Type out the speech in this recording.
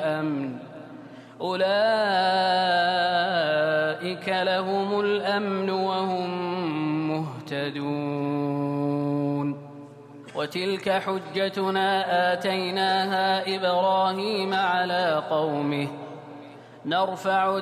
أولئك لهم الأمن وهم مهتدون. وتلك حجتنا آتيناها إبراهيم على قومه نرفع